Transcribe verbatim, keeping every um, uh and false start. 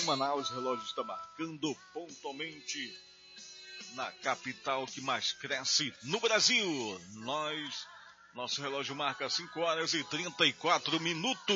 Manaus, o relógio está marcando pontualmente na capital que mais cresce no Brasil. Nós, nosso relógio marca cinco horas e trinta e quatro minutos.